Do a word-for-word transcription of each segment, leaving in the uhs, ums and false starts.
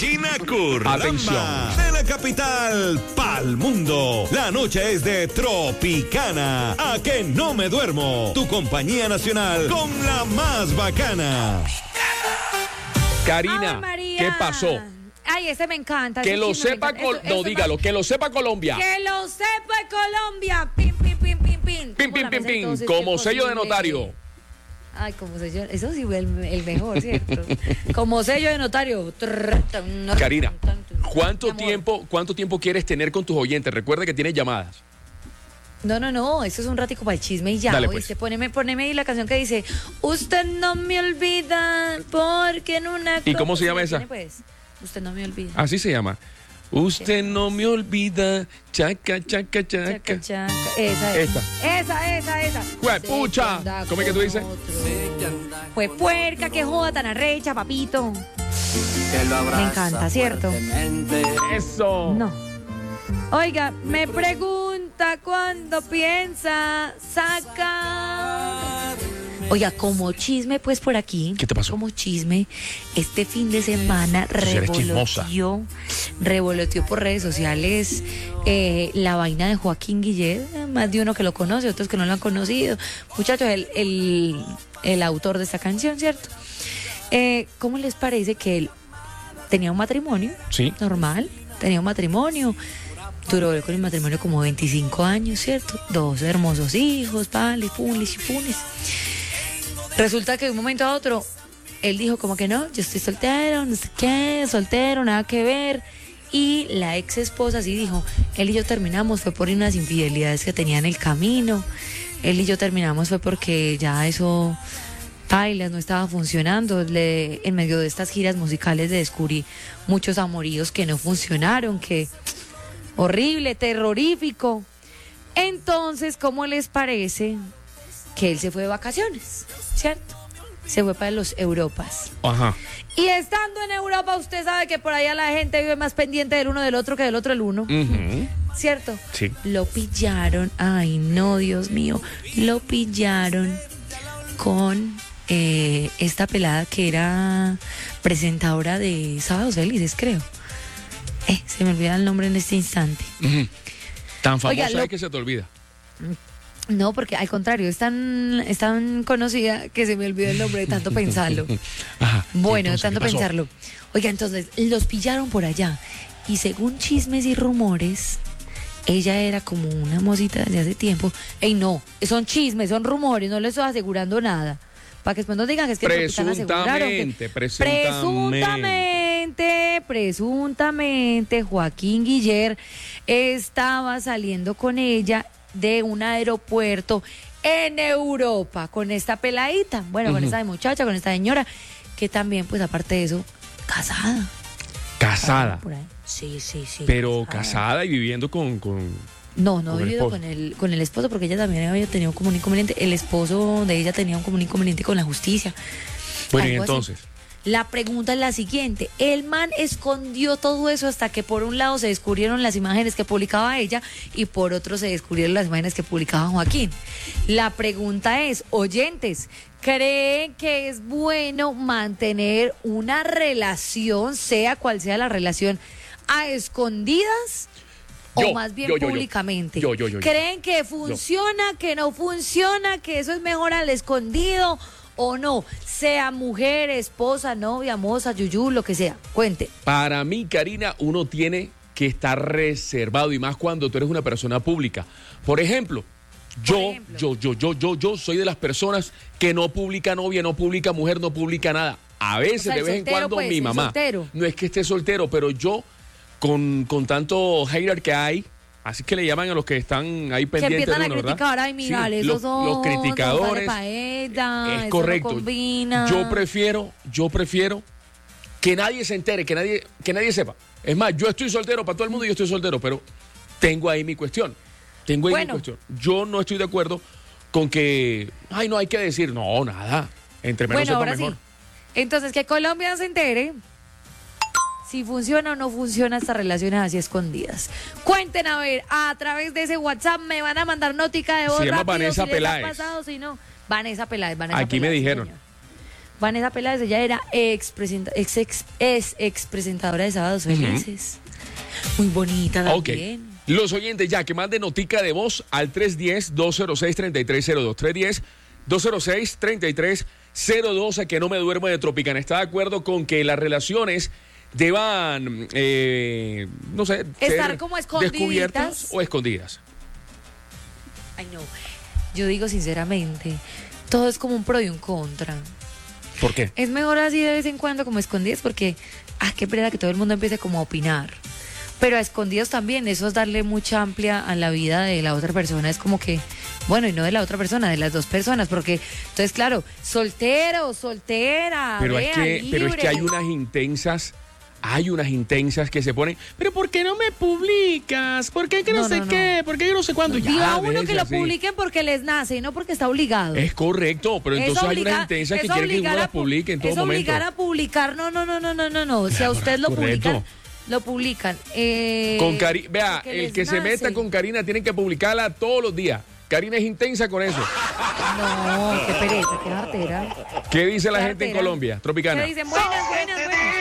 Regina Curramba. Atención. De la capital pa'l mundo. La noche es de Tropicana. A que no me duermo. Tu compañía nacional con la más bacana. Karina, ¿qué pasó? Ay, ese me encanta. Que lo sepa, Col- no, dígalo, que lo sepa Colombia. Que lo sepa Colombia. Pim, pim, pim, pim, pim. Pim, pim, pim, pim, como sello de notario. Ay, como sello, eso sí fue el, el mejor, ¿cierto? Como sello de notario. Karina, ¿cuánto tiempo, ¿cuánto tiempo quieres tener con tus oyentes? Recuerda que tienes llamadas. No, no, no, eso es un ratico para el chisme y ya. Dale, pues. ¿Oíste? Poneme, poneme ahí la canción que dice Usted no me olvida porque en una... ¿Y cómo se llama ¿Tiene, esa? pues? Usted no me olvida. Así se llama. Usted no me olvida, chaca, chaca, chaca. Chaca, chaca. Esa es. Esta. Esa, esa, esa. ¡Juepucha! ¿Cómo es que tú dices? Fue puerca, que joda tan arrecha, papito. Me encanta, ¿cierto? Eso. No. Oiga, me pregunta cuándo piensa sacar. Oiga, como chisme, pues por aquí. ¿Qué te pasó? Como chisme, este fin de semana revoloteó, revoloteó por redes sociales eh, la vaina de Joaquín Guillet. Más de uno que lo conoce, otros que no lo han conocido. Muchachos, el, el, el autor de esta canción, ¿cierto? Eh, ¿Cómo les parece que él tenía un matrimonio? Sí. Normal, tenía un matrimonio. Duró con el matrimonio como veinticinco años, ¿cierto? Dos hermosos hijos, pales, pulis y pulis. Resulta que de un momento a otro, él dijo como que no, yo estoy soltero, no sé qué, soltero, nada que ver. Y la ex esposa sí dijo, él y yo terminamos, fue por unas infidelidades que tenía en el camino. Él y yo terminamos fue porque ya eso, bailas, no estaba funcionando. Le, en medio de estas giras musicales le descubrí muchos amoríos que no funcionaron, que... horrible, terrorífico. Entonces, ¿cómo les parece que él se fue de vacaciones? ¿Cierto? Se fue para los Europas. Ajá. Y estando en Europa, usted sabe que por allá la gente vive más pendiente del uno del otro que del otro el uno. Uh-huh. ¿Cierto? Sí. Lo pillaron, ay no, Dios mío, lo pillaron con eh, esta pelada que era presentadora de Sábados Felices, creo. Eh, se me olvida el nombre en este instante. Uh-huh. Tan famosa Oiga, lo... es que se te olvida. No, porque al contrario, es tan, es tan conocida que se me olvidó el nombre de tanto pensarlo. Ajá. Bueno, de Entonces, tanto ¿qué pasó? pensarlo. Oiga, entonces, los pillaron por allá. Y según chismes y rumores, ella era como una mocita desde hace tiempo. Ey, no, son chismes, son rumores, no les estoy asegurando nada. Para que después nos digan que es que Presuntamente, aseguraron que... presuntamente. Presuntamente, presuntamente, Joaquín Guillet estaba saliendo con ella de un aeropuerto en Europa, con esta peladita, bueno, uh-huh. con esta muchacha, con esta señora, que también, pues aparte de eso, casada. ¿Casada? Por ahí. Sí, sí, sí. Pero casada, casada y viviendo con... con... No, no ha con vivido con el, con el esposo, porque ella también había tenido como un inconveniente. El esposo de ella tenía un, como un inconveniente con la justicia. Bueno, y entonces... Así. La pregunta es la siguiente. El man escondió todo eso hasta que por un lado se descubrieron las imágenes que publicaba ella y por otro se descubrieron las imágenes que publicaba Joaquín. La pregunta es, oyentes, ¿creen que es bueno mantener una relación, sea cual sea la relación, a escondidas? Yo, o más bien yo, yo, públicamente. Yo, yo, yo, yo. ¿Creen que funciona, yo. que no funciona, que eso es mejor al escondido? ¿O no? Sea mujer, esposa, novia, moza, yuyú, lo que sea. Cuente. Para mí, Karina, uno tiene que estar reservado y más cuando tú eres una persona pública. Por ejemplo, yo, Por ejemplo. yo, yo, yo, yo, yo soy de las personas que no publica novia, no publica mujer, no publica nada. A veces, o sea, de vez en cuando, mi mamá. Soltero. No es que esté soltero, pero yo, con, con tanto hater que hay, así que le llaman a los que están ahí pendientes. Que empiezan de uno, a criticar, ¿verdad? ay, mira, sí, esos los, son, los criticadores. No ella, es eso correcto. No combina. Yo prefiero, yo prefiero que nadie se entere, que nadie, que nadie sepa. Es más, yo estoy soltero para todo el mundo y yo estoy soltero, pero tengo ahí mi cuestión. Tengo ahí bueno. mi cuestión. Yo no estoy de acuerdo con que, ay, no hay que decir, no, nada. Entre menos bueno, sepa ahora mejor. Sí. Entonces, que Colombia se entere si funciona o no funciona estas relaciones así escondidas. Cuenten a ver, a través de ese WhatsApp me van a mandar notica de voz. Se llama rápido, Vanessa si Peláez. Les ha pasado, si no, Vanessa Peláez, Vanessa Aquí Peláez, me dijeron. Señor. Vanessa Peláez, ella era ex, presenta, ex, ex, ex, ex presentadora de Sábados Felices. Uh-huh. Muy bonita también. Okay. Los oyentes ya que manden notica de voz al tres uno cero, dos cero seis, tres tres cero dos. tres uno cero, dos cero seis, tres tres cero dos, a que no me duermo de Tropicana. ¿Está de acuerdo con que las relaciones deban, eh, no sé, estar ser como descubiertas o escondidas? Ay, no. Yo digo sinceramente, todo es como un pro y un contra. ¿Por qué? Es mejor así de vez en cuando como escondidas porque, ah, qué pena que todo el mundo empiece como a opinar. Pero a escondidos también, eso es darle mucha amplia a la vida de la otra persona. Es como que, bueno, y no de la otra persona, de las dos personas. Porque, entonces, claro, soltero, soltera, pero vea, es que, libre. pero es que hay unas intensas, hay unas intensas que se ponen, pero ¿por qué no me publicas? ¿Por qué que no, no sé no, qué? ¿Por qué que no sé cuándo? No, ya, uno que lo así. Publiquen porque les nace, no porque está obligado. Es correcto, pero entonces hay unas intensas que quieren que uno las publique en todo es momento. Es obligar a publicar, no, no, no, no, no, no, no. Si a usted lo correcto. publican... Lo publican. Eh, con Cari Vea, el que nace. Se meta con Karina tienen que publicarla todos los días. Karina es intensa con eso. No, qué pereza, qué artera. ¿Qué dice la qué gente artera. en Colombia? Tropicana. ¿Qué dicen? Buenas, buenas,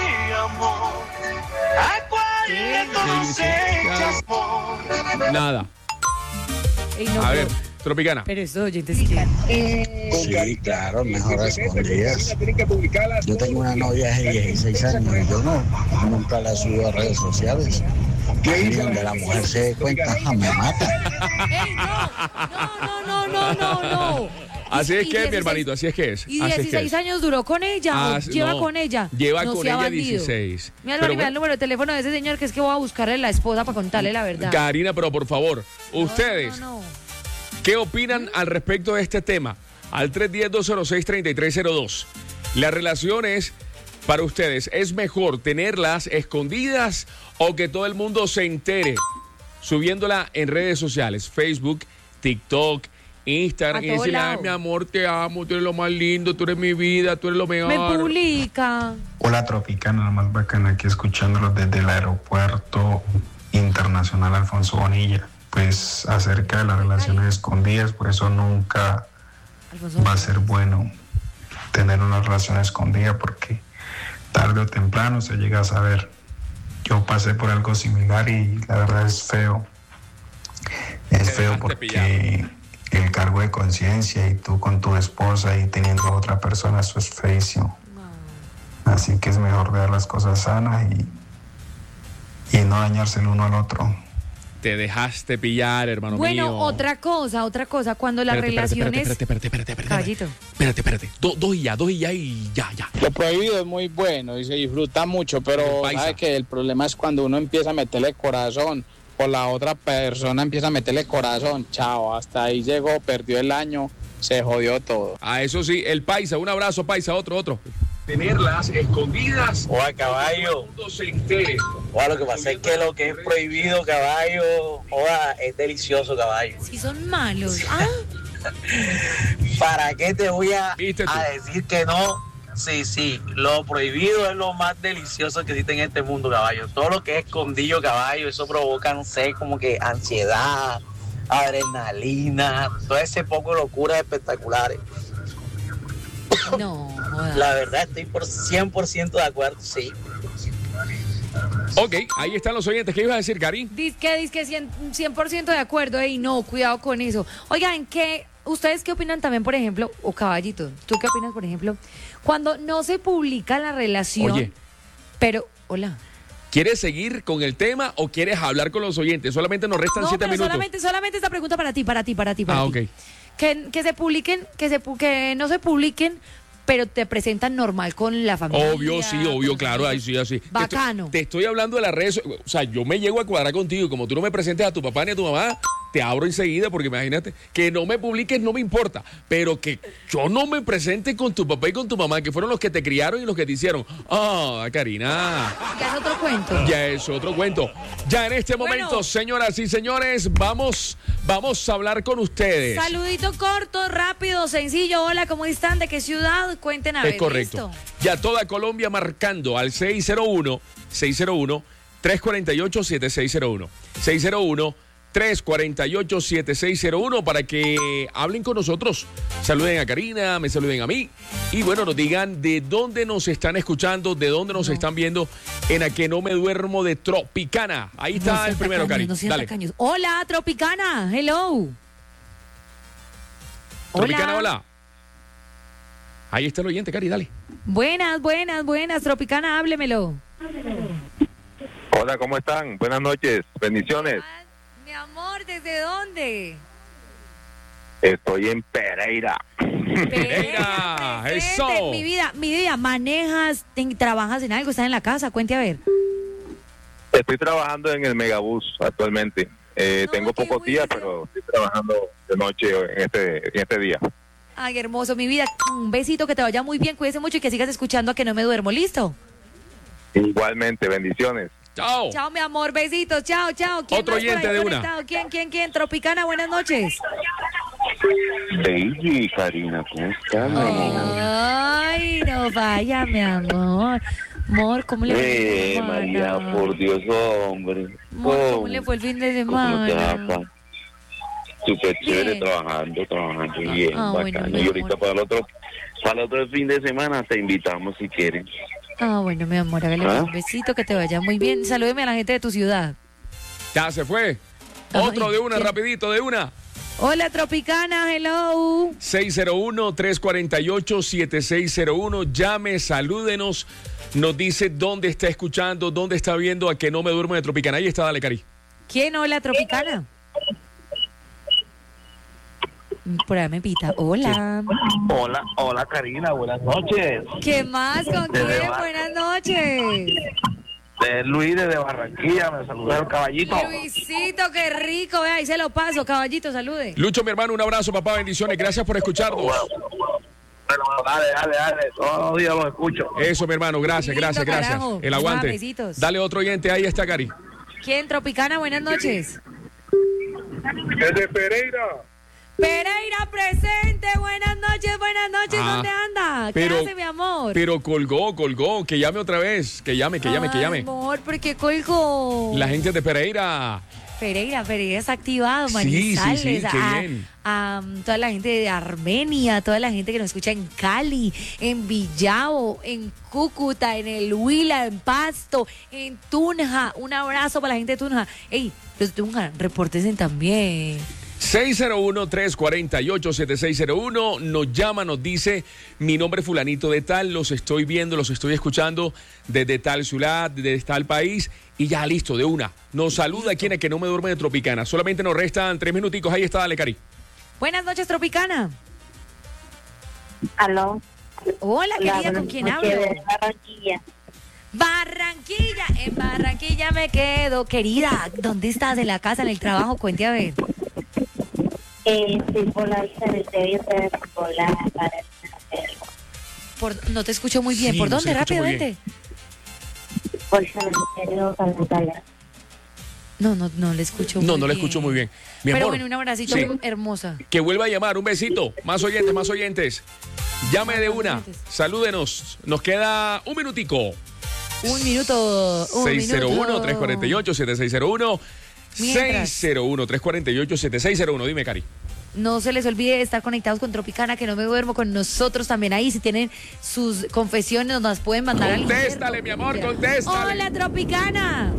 buenas. Nada. Ey, no, a ver, no. Tropicana. Pero eso, oyentes, ¿qué? Sí, claro, mejor a escondidas. Yo tengo una novia de dieciséis años y yo no, nunca la subo a redes sociales. Y donde la mujer se dé cuenta, ja, me mata. ¡Ey, no! No, no, no, no, no, no. Así es que es, mi hermanito, así es que es. ¿Y así dieciséis es. años duró con ella? Ah, ¿O lleva no, con ella? Lleva no con ella bandido. dieciséis. Mira, Pero, mira bueno, el número de teléfono de ese señor que es que voy a buscarle la esposa para contarle la verdad. Karina, pero por favor, no, ustedes, no, no, no. ¿qué opinan ¿Mm? al respecto de este tema? Al tres uno cero, dos cero seis, tres tres cero dos. Las relaciones, para ustedes, ¿es mejor tenerlas escondidas o que todo el mundo se entere subiéndola en redes sociales? Facebook, TikTok, Instagram, y decirle, ay, mi amor, te amo, tú eres lo más lindo, tú eres mi vida, tú eres lo mejor. Me publica. Hola, Tropicana, la más bacana, aquí escuchándolos desde el aeropuerto internacional Alfonso Bonilla. Pues acerca de las relaciones escondidas, por eso nunca Alfonso. va a ser bueno tener una relación escondida, porque tarde o temprano se llega a saber. Yo pasé por algo similar y la verdad es feo. Es feo porque el cargo de conciencia y tú con tu esposa y teniendo a otra persona, eso es feísimo. Así que es mejor ver las cosas sanas y, y no dañarse el uno al otro. Te dejaste pillar, hermano bueno, mío. Bueno, otra cosa, otra cosa, cuando las espérate, relaciones... Espérate, espérate, espérate, espérate. Caballito. Espérate, espérate. Do, dos y ya, dos y ya y ya, ya. Lo prohibido es muy bueno y se disfruta mucho, pero sabe que el problema es cuando uno empieza a meterle corazón o la otra persona empieza a meterle corazón. Chao, hasta ahí llegó, perdió el año, se jodió todo. Ah, eso sí, el paisa, un abrazo, paisa, otro, otro. Tenerlas escondidas. O a caballo. O a lo que pasa es que lo que es prohibido, caballo, joda, es delicioso, caballo. Si son malos. Ah. ¿Para qué te voy a, a decir que no? Sí, sí, lo prohibido es lo más delicioso que existe en este mundo, caballo. Todo lo que es escondido, caballo, eso provoca, no sé, como que ansiedad, adrenalina, todo ese poco de locuras espectaculares. No, la verdad estoy por cien por ciento de acuerdo, sí. Ok, ahí están los oyentes. ¿Qué ibas a decir, Cari? Dice que, dice que cien por ciento de acuerdo, y no, cuidado con eso. Oigan, ¿qué, ¿ustedes qué opinan también, por ejemplo, o Caballito, tú qué opinas, por ejemplo, cuando no se publica la relación, Oye, pero, hola. ¿Quieres seguir con el tema o quieres hablar con los oyentes? Solamente nos restan no, siete pero minutos. Solamente, solamente esta pregunta para ti, para ti, para ti, para ah, ti. ok. Que, que se publiquen, que, se, que no se publiquen, pero te presentan normal con la familia. Obvio, sí, obvio, claro, ahí sí, así. Bacano. Te estoy, te estoy hablando de las redes, o sea, yo me llego a cuadrar contigo y como tú no me presentes a tu papá ni a tu mamá, te abro enseguida, porque imagínate, que no me publiques no me importa, pero que yo no me presente con tu papá y con tu mamá, que fueron los que te criaron y los que te hicieron. Ah, Karina. Ya es otro cuento. Ya es otro cuento. Ya en este bueno, momento, señoras y señores, vamos, vamos a hablar con ustedes. Saludito corto, rápido, sencillo. Hola, ¿cómo están? ¿De qué ciudad? Cuenten a ver. Es correcto. ¿Listo? Ya toda Colombia marcando al seis cero uno, seis cero uno, tres cuatro ocho, siete seis cero uno. seis cero uno, tres cuatro ocho, siete seis cero uno para que hablen con nosotros. Saluden a Karina, me saluden a mí. Y bueno, nos digan de dónde nos están escuchando, de dónde nos no. están viendo en A Que No Me Duermo de Tropicana. Ahí está no el primero, Cari. No Dale. Tacaños. Hola, Tropicana. Hello. Tropicana, hola. hola. Ahí está el oyente, Cari, dale. Buenas, buenas, buenas. Tropicana, háblemelo. Hola, ¿cómo están? Buenas noches, bendiciones. Mi amor, ¿desde dónde? Estoy en Pereira. Pereira, eso. Mi vida, mi vida, ¿manejas, te, trabajas en algo, estás en la casa? Cuente a ver. Estoy trabajando en el Megabús actualmente. Eh, no, tengo pocos días, pero estoy trabajando de noche en este, en este día. Ay, hermoso, mi vida. Un besito, que te vaya muy bien, cuídese mucho y que sigas escuchando A Que No Me Duermo. ¿Listo? Igualmente, bendiciones. Chao. Chao, mi amor, besitos, chao, chao. ¿Quién Otro oyente de una. ¿Quién, quién, quién? Tropicana, buenas noches. Baby, Karina, ¿cómo estás? Ay, no vaya, mi amor. Amor, ¿cómo le fue eh, el fin de semana? María, por Dios, hombre. Amor, ¿cómo le fue el fin de semana? Súper chévere, trabajando, trabajando bien, ah, bacano. Bueno, y ahorita para el otro, para el otro fin de semana te invitamos si quieren. Ah, bueno, mi amor, hágale ¿Ah? un besito, que te vaya muy bien. Salúdeme a la gente de tu ciudad. Ya se fue. Otro Ay, de una, ¿quién? rapidito, de una. Hola, Tropicana, hello. seis cero uno, tres cuatro ocho, siete seis cero uno. Llame, salúdenos. Nos dice dónde está escuchando, dónde está viendo A Que No Me Duermo de Tropicana. Ahí está, dale, Cari. ¿Quién? Hola, Tropicana. Por ahí me pita. Hola. Hola, hola, Karina, buenas noches. ¿Qué más? ¿Con quién? Buenas noches. De Luis desde Barranquilla, me saluda el caballito. Luisito, qué rico, vea, ahí se lo paso, caballito, salude. Lucho, mi hermano, un abrazo, papá, bendiciones, gracias por escucharnos. Bueno, bueno dale, dale, dale, todos los días los escucho. Eso, mi hermano, gracias, Lindo, gracias, gracias. Carajo. El aguante. Dale otro oyente, ahí está, Cari. ¿Quién? Tropicana, buenas noches. Desde Pereira. Pereira presente, buenas noches, buenas noches, ah, ¿dónde anda? ¿Qué hace, mi amor? Pero colgó, colgó, que llame otra vez, que llame, que llame, Ay, que llame. amor, ¿por qué colgó? La gente de Pereira. Pereira, Pereira está activado, Manizales, sí, sí, sí, qué a, bien. A, a toda la gente de Armenia, toda la gente que nos escucha en Cali, en Villavo, en Cúcuta, en el Huila, en Pasto, en Tunja. Un abrazo para la gente de Tunja. Ey, los de Tunja, repórtense también. seis cero uno, tres cuatro ocho, siete seis cero uno, nos llama, nos dice, mi nombre es fulanito de tal, los estoy viendo, los estoy escuchando desde tal ciudad, desde tal país, y ya listo, de una. Nos saluda quien es que no me duerme de Tropicana. Solamente nos restan tres minuticos, ahí está, dale, Cari. Buenas noches, Tropicana. Aló. Hola, querida, ¿con quién hablo? Barranquilla. Barranquilla, en Barranquilla me quedo. Querida, ¿dónde estás? ¿En la casa, en el trabajo? Cuente a ver. Eh, sí, por la vista del Sevilla, por la para por, no te escucho muy bien. Sí, ¿Por no dónde? Rápidamente. Por San Misterio, Calentalla. No, no, no le escucho muy No, bien. no le escucho muy bien. Mi Pero amor, bueno, un abracito sí. hermosa. Que vuelva a llamar, un besito. Más oyentes, más oyentes. Llame de una. Salúdenos. Nos queda un minutico. Un minuto. Un seis cero uno, tres cuatro ocho, siete seis cero uno. seis cero uno, tres cuatro ocho, siete seis cero uno. Dime, Cari. No se les olvide estar conectados con Tropicana, que no me duermo, con nosotros también ahí. Si tienen sus confesiones, nos las pueden mandar al Contéstale, mi amor, contéstale. Hola, Tropicana.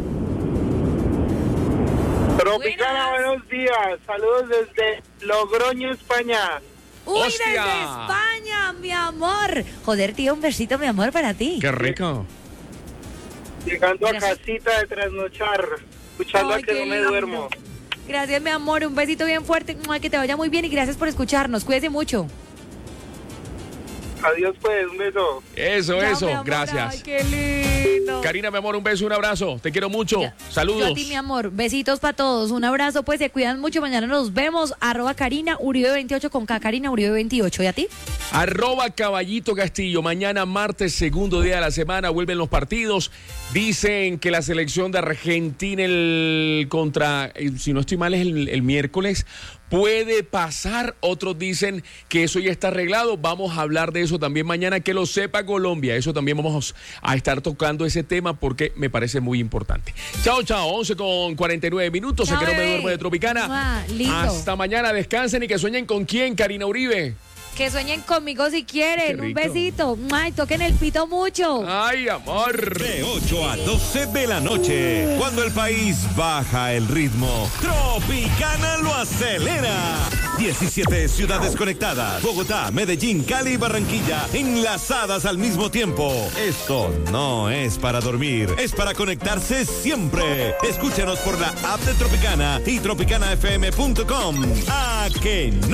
Tropicana, buenas. Buenos días. Saludos desde Logroño, España. Uy, ¡Hostia! desde España, mi amor. Joder, tío, un besito, mi amor, para ti. Qué rico. Llegando Gracias. a casita de trasnochar, escuchando Ay, a que no me lindo. duermo. Gracias, mi amor, un besito bien fuerte, que te vaya muy bien y gracias por escucharnos, cuídese mucho. Adiós, pues, un beso. Eso, Chao, eso, amor, gracias. Ay, qué lindo. Karina, mi amor, un beso, un abrazo, te quiero mucho, ya, saludos. Yo a ti, mi amor, besitos para todos, un abrazo, pues, se cuidan mucho, mañana nos vemos, arroba Karina Uribe veintiocho con K, Karina Uribe veintiocho, ¿y a ti? Arroba Caballito Castillo, mañana martes, segundo día de la semana, vuelven los partidos, dicen que la selección de Argentina el contra, si no estoy mal es el, el miércoles, puede pasar, otros dicen que eso ya está arreglado. Vamos a hablar de eso también mañana, que lo sepa Colombia. Eso también vamos a estar tocando ese tema porque me parece muy importante. Chao, chao, once con cuarenta y nueve minutos. Chao, a que no me bebé. duermo de Tropicana. Ah, lindo. Hasta mañana, descansen y que sueñen con quién, Karina Uribe. Que sueñen conmigo si quieren. Qué Un rico. besito. Ay, toquen el pito mucho. Ay, amor. De ocho a doce de la noche, cuando el país baja el ritmo, Tropicana lo acelera. diecisiete ciudades conectadas, Bogotá, Medellín, Cali y Barranquilla, enlazadas al mismo tiempo. Esto no es para dormir, es para conectarse siempre. Escúchanos por la app de Tropicana y tropicana f m punto com. A que no